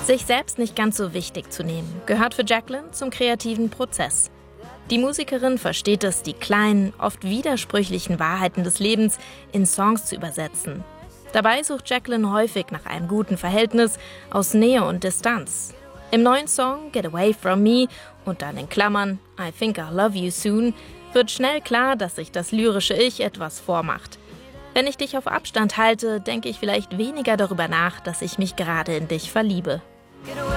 Sich selbst nicht ganz so wichtig zu nehmen, gehört für Jacqueline zum kreativen Prozess. Die Musikerin versteht es, die kleinen, oft widersprüchlichen Wahrheiten des Lebens in Songs zu übersetzen. Dabei sucht Jacqueline häufig nach einem guten Verhältnis aus Nähe und Distanz. Im neuen Song Get Away From Me und dann in Klammern I Think I'll Love You Soon wird schnell klar, dass sich das lyrische Ich etwas vormacht. Wenn ich dich auf Abstand halte, denke ich vielleicht weniger darüber nach, dass ich mich gerade in dich verliebe. Get away